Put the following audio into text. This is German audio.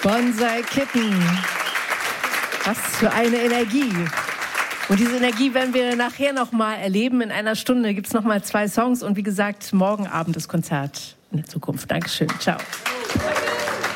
Bonsai-Kippen. Was für eine Energie. Und diese Energie werden wir nachher nochmal erleben. In einer Stunde gibt es nochmal 2 Songs. Und wie gesagt, morgen Abend das Konzert in der Zukunft. Dankeschön. Ciao.